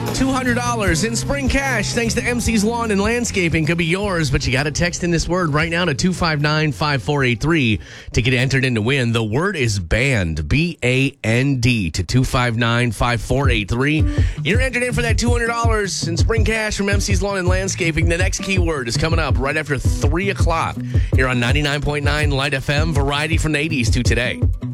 $200 in spring cash thanks to MC's Lawn and Landscaping could be yours, but you got to text in this word right now to 259-5483 to get entered in to win. The word is band, B-A-N-D, to 259-5483. You're entered in for that $200 in spring cash from MC's Lawn and Landscaping. The next keyword is coming up right after 3 o'clock here on 99.9 Light FM, variety from the 80s to today.